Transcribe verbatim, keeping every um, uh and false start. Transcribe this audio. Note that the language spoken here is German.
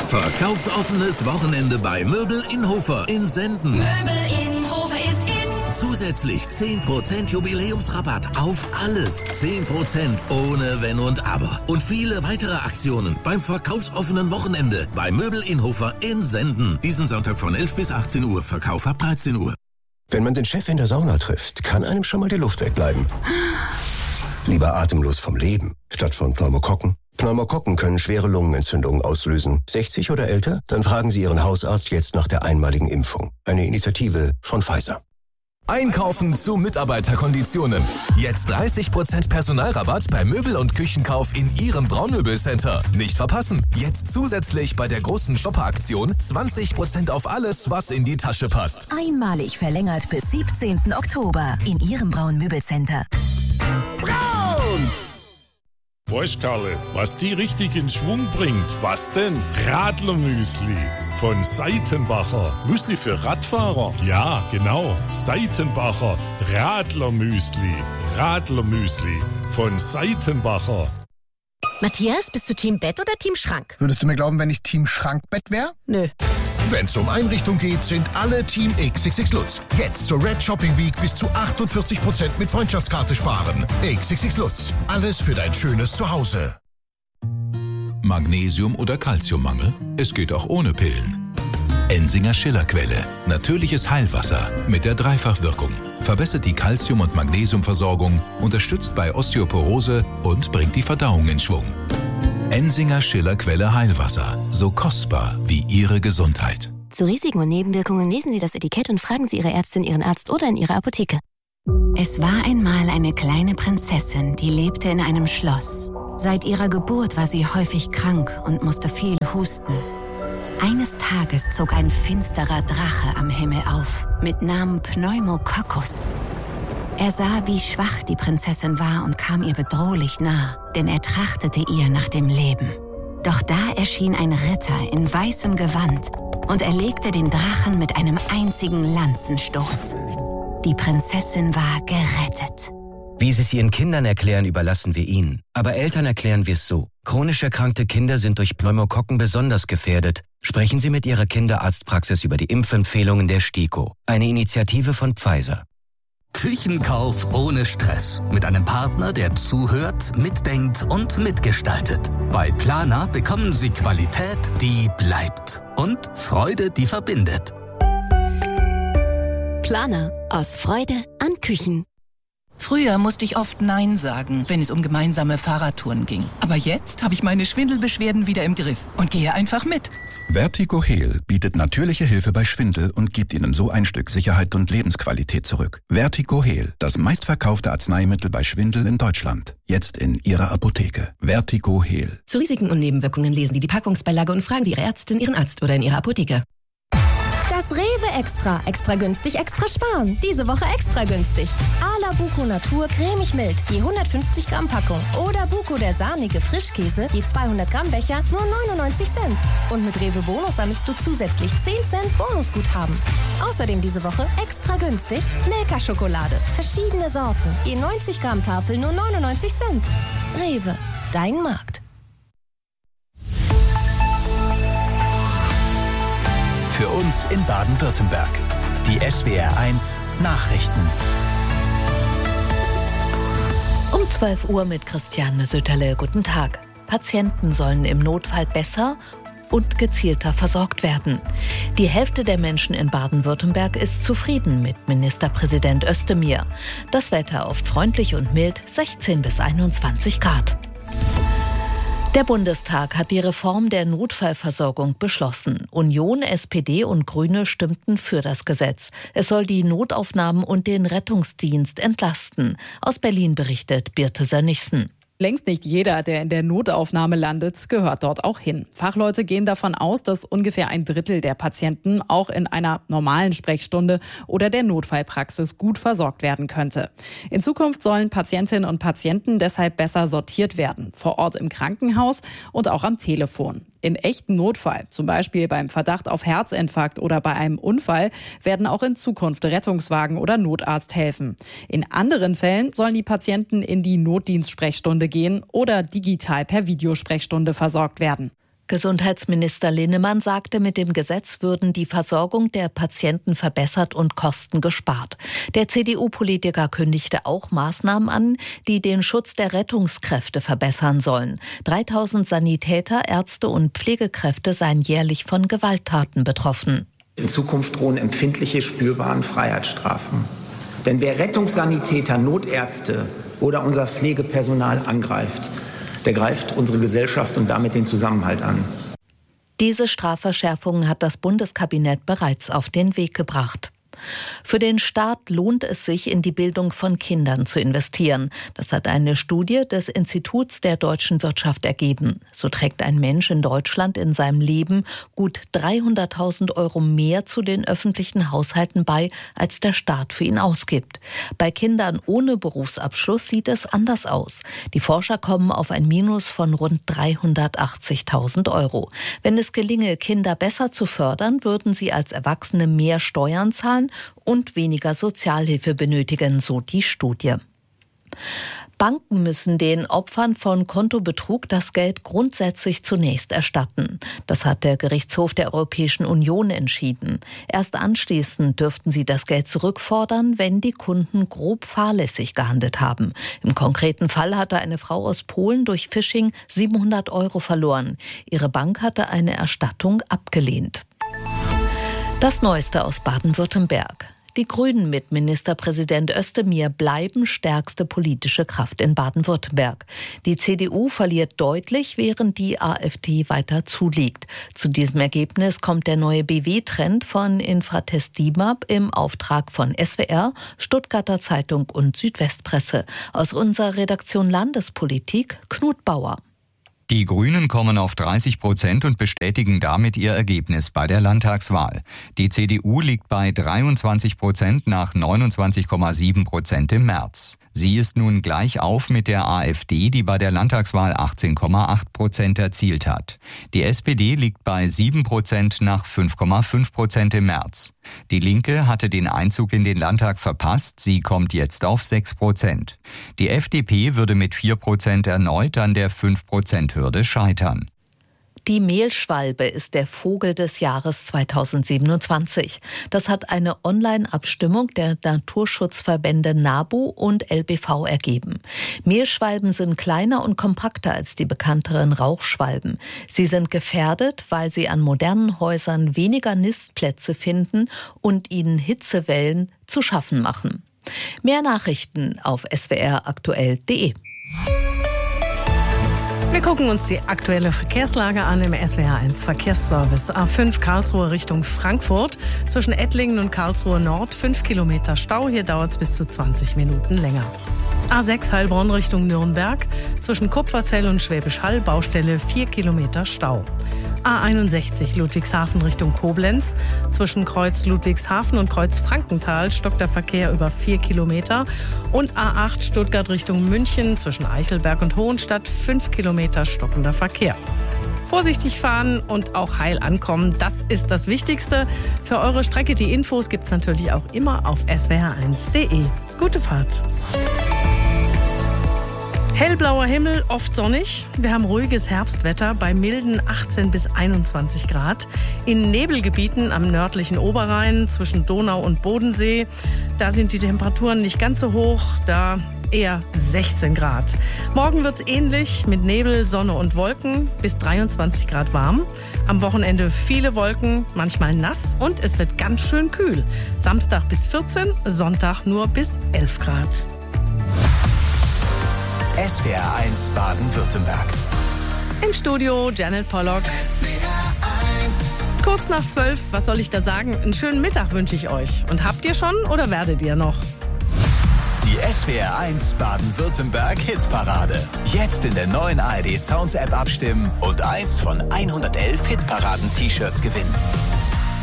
Verkaufsoffenes Wochenende bei Möbel in Hofer in Senden. Möbel in Hofer ist in. Zusätzlich zehn Prozent Jubiläumsrabatt auf alles. zehn Prozent ohne Wenn und Aber. Und viele weitere Aktionen beim verkaufsoffenen Wochenende bei Möbel in Hofer in Senden. Diesen Sonntag von elf bis achtzehn Uhr. Verkauf ab dreizehn Uhr. Wenn man den Chef in der Sauna trifft, kann einem schon mal die Luft wegbleiben. Lieber atemlos vom Leben, statt von Pneumokokken. Pneumokokken können schwere Lungenentzündungen auslösen. sechzig oder älter? Dann fragen Sie Ihren Hausarzt jetzt nach der einmaligen Impfung. Eine Initiative von Pfizer. Einkaufen zu Mitarbeiterkonditionen. Jetzt dreißig Prozent Personalrabatt bei Möbel- und Küchenkauf in Ihrem Braunmöbelcenter. Nicht verpassen. Jetzt zusätzlich bei der großen Shopper-Aktion zwanzig Prozent auf alles, was in die Tasche passt. Einmalig verlängert bis siebzehnten Oktober in Ihrem Braun-Möbelcenter. Braun! Weißt, Karle, was die richtig in Schwung bringt? Was denn? Radlermüsli von Seitenbacher. Müsli für Radfahrer? Ja, genau. Seitenbacher Radlermüsli. Radlermüsli von Seitenbacher. Matthias, bist du Team Bett oder Team Schrank? Würdest du mir glauben, wenn ich Team Schrankbett wäre? Nö. Wenn's um Einrichtung geht, sind alle Team X X X Lutz. Jetzt zur Red Shopping Week bis zu achtundvierzig Prozent mit Freundschaftskarte sparen. X X X Lutz. Alles für dein schönes Zuhause. Magnesium- oder Calciummangel? Es geht auch ohne Pillen. Ensinger Schillerquelle. Natürliches Heilwasser mit der Dreifachwirkung. Verbessert die Calcium- und Magnesiumversorgung, unterstützt bei Osteoporose und bringt die Verdauung in Schwung. Ensinger Schillerquelle Heilwasser. So kostbar wie Ihre Gesundheit. Zu Risiken und Nebenwirkungen lesen Sie das Etikett und fragen Sie Ihre Ärztin, Ihren Arzt oder in Ihrer Apotheke. Es war einmal eine kleine Prinzessin, die lebte in einem Schloss. Seit ihrer Geburt war sie häufig krank und musste viel husten. Eines Tages zog ein finsterer Drache am Himmel auf, mit Namen Pneumococcus. Er sah, wie schwach die Prinzessin war und kam ihr bedrohlich nah, denn er trachtete ihr nach dem Leben. Doch da erschien ein Ritter in weißem Gewand und erlegte den Drachen mit einem einzigen Lanzenstoß. Die Prinzessin war gerettet. Wie Sie es Ihren Kindern erklären, überlassen wir Ihnen. Aber Eltern erklären wir es so. Chronisch erkrankte Kinder sind durch Pneumokokken besonders gefährdet. Sprechen Sie mit Ihrer Kinderarztpraxis über die Impfempfehlungen der STIKO. Eine Initiative von Pfizer. Küchenkauf ohne Stress. Mit einem Partner, der zuhört, mitdenkt und mitgestaltet. Bei Planer bekommen Sie Qualität, die bleibt. Und Freude, die verbindet. Planer. Aus Freude an Küchen. Früher musste ich oft Nein sagen, wenn es um gemeinsame Fahrradtouren ging. Aber jetzt habe ich meine Schwindelbeschwerden wieder im Griff und gehe einfach mit. Vertigo Heal bietet natürliche Hilfe bei Schwindel und gibt Ihnen so ein Stück Sicherheit und Lebensqualität zurück. Vertigo Heal, das meistverkaufte Arzneimittel bei Schwindel in Deutschland. Jetzt in Ihrer Apotheke. Vertigo Heal. Zu Risiken und Nebenwirkungen lesen Sie die Packungsbeilage und fragen Sie Ihre Ärztin, Ihren Arzt oder in Ihrer Apotheke. Das Rewe Extra. Extra günstig, extra sparen. Diese Woche extra günstig. Ala Buko Natur cremig mild, je hundertfünfzig Gramm Packung. Oder Buko der sahnige Frischkäse, je zweihundert Gramm Becher, nur neunundneunzig Cent. Und mit Rewe Bonus sammelst du zusätzlich zehn Cent Bonusguthaben. Außerdem diese Woche extra günstig Milka Schokolade. Verschiedene Sorten, je neunzig Gramm Tafel, nur neunundneunzig Cent. Rewe, dein Markt. Für uns in Baden-Württemberg. Die S W R eins Nachrichten. Um zwölf Uhr mit Christiane Söterle. Guten Tag. Patienten sollen im Notfall besser und gezielter versorgt werden. Die Hälfte der Menschen in Baden-Württemberg ist zufrieden mit Ministerpräsident Özdemir. Das Wetter oft freundlich und mild, sechzehn bis einundzwanzig Grad. Der Bundestag hat die Reform der Notfallversorgung beschlossen. Union, S P D und Grüne stimmten für das Gesetz. Es soll die Notaufnahmen und den Rettungsdienst entlasten. Aus Berlin berichtet Birte Sönnigsen. Längst nicht jeder, der in der Notaufnahme landet, gehört dort auch hin. Fachleute gehen davon aus, dass ungefähr ein Drittel der Patienten auch in einer normalen Sprechstunde oder der Notfallpraxis gut versorgt werden könnte. In Zukunft sollen Patientinnen und Patienten deshalb besser sortiert werden, vor Ort im Krankenhaus und auch am Telefon. Im echten Notfall, zum Beispiel beim Verdacht auf Herzinfarkt oder bei einem Unfall, werden auch in Zukunft Rettungswagen oder Notarzt helfen. In anderen Fällen sollen die Patienten in die Notdienstsprechstunde gehen oder digital per Videosprechstunde versorgt werden. Gesundheitsminister Linnemann sagte, mit dem Gesetz würden die Versorgung der Patienten verbessert und Kosten gespart. Der C D U-Politiker kündigte auch Maßnahmen an, die den Schutz der Rettungskräfte verbessern sollen. dreitausend Sanitäter, Ärzte und Pflegekräfte seien jährlich von Gewalttaten betroffen. In Zukunft drohen empfindliche, spürbare Freiheitsstrafen. Denn wer Rettungssanitäter, Notärzte oder unser Pflegepersonal angreift, der greift unsere Gesellschaft und damit den Zusammenhalt an. Diese Strafverschärfungen hat das Bundeskabinett bereits auf den Weg gebracht. Für den Staat lohnt es sich, in die Bildung von Kindern zu investieren. Das hat eine Studie des Instituts der deutschen Wirtschaft ergeben. So trägt ein Mensch in Deutschland in seinem Leben gut dreihunderttausend Euro mehr zu den öffentlichen Haushalten bei, als der Staat für ihn ausgibt. Bei Kindern ohne Berufsabschluss sieht es anders aus. Die Forscher kommen auf ein Minus von rund dreihundertachtzigtausend Euro. Wenn es gelinge, Kinder besser zu fördern, würden sie als Erwachsene mehr Steuern zahlen und weniger Sozialhilfe benötigen, so die Studie. Banken müssen den Opfern von Kontobetrug das Geld grundsätzlich zunächst erstatten. Das hat der Gerichtshof der Europäischen Union entschieden. Erst anschließend dürften sie das Geld zurückfordern, wenn die Kunden grob fahrlässig gehandelt haben. Im konkreten Fall hatte eine Frau aus Polen durch Phishing siebenhundert Euro verloren. Ihre Bank hatte eine Erstattung abgelehnt. Das Neueste aus Baden-Württemberg. Die Grünen mit Ministerpräsident Özdemir bleiben stärkste politische Kraft in Baden-Württemberg. Die C D U verliert deutlich, während die AfD weiter zulegt. Zu diesem Ergebnis kommt der neue B W-Trend von Infratest DIMAP im Auftrag von S W R, Stuttgarter Zeitung und Südwestpresse. Aus unserer Redaktion Landespolitik Knut Bauer. Die Grünen kommen auf dreißig Prozent und bestätigen damit ihr Ergebnis bei der Landtagswahl. Die C D U liegt bei dreiundzwanzig Prozent nach neunundzwanzig Komma sieben Prozent im März. Sie ist nun gleich auf mit der AfD, die bei der Landtagswahl achtzehn Komma acht Prozent erzielt hat. Die S P D liegt bei sieben Prozent nach fünf Komma fünf Prozent im März. Die Linke hatte den Einzug in den Landtag verpasst, sie kommt jetzt auf sechs Prozent. Die F D P würde mit vier Prozent erneut an der fünf Prozent Hürde scheitern. Die Mehlschwalbe ist der Vogel des Jahres zweitausendsiebenundzwanzig. Das hat eine Online-Abstimmung der Naturschutzverbände NABU und L B V ergeben. Mehlschwalben sind kleiner und kompakter als die bekannteren Rauchschwalben. Sie sind gefährdet, weil sie an modernen Häusern weniger Nistplätze finden und ihnen Hitzewellen zu schaffen machen. Mehr Nachrichten auf s w r aktuell punkt de. Wir gucken uns die aktuelle Verkehrslage an im S W R eins Verkehrsservice. A fünf Karlsruhe Richtung Frankfurt. Zwischen Ettlingen und Karlsruhe Nord fünf Kilometer Stau. Hier dauert es bis zu zwanzig Minuten länger. A sechs Heilbronn Richtung Nürnberg. Zwischen Kupferzell und Schwäbisch Hall Baustelle vier Kilometer Stau. A einundsechzig Ludwigshafen Richtung Koblenz. Zwischen Kreuz Ludwigshafen und Kreuz Frankenthal stockt der Verkehr über vier Kilometer. Und A acht Stuttgart Richtung München zwischen Eichelberg und Hohenstadt fünf Kilometer stockender Verkehr. Vorsichtig fahren und auch heil ankommen, das ist das Wichtigste. Für eure Strecke die Infos gibt's natürlich auch immer auf s w r eins punkt de. Gute Fahrt! Hellblauer Himmel, oft sonnig. Wir haben ruhiges Herbstwetter bei milden achtzehn bis einundzwanzig Grad. In Nebelgebieten am nördlichen Oberrhein zwischen Donau und Bodensee, da sind die Temperaturen nicht ganz so hoch, da eher sechzehn Grad. Morgen wird's ähnlich mit Nebel, Sonne und Wolken, bis dreiundzwanzig Grad warm. Am Wochenende viele Wolken, manchmal nass und es wird ganz schön kühl. Samstag bis vierzehn, Sonntag nur bis elf Grad. S W R eins Baden-Württemberg. Im Studio Janet Pollock. Kurz nach zwölf, was soll ich da sagen? Einen schönen Mittag wünsche ich euch. Und habt ihr schon oder werdet ihr noch? Die S W R eins Baden-Württemberg Hitparade. Jetzt in der neuen A R D Sounds App abstimmen und eins von hundertelf Hitparaden-T-Shirts gewinnen.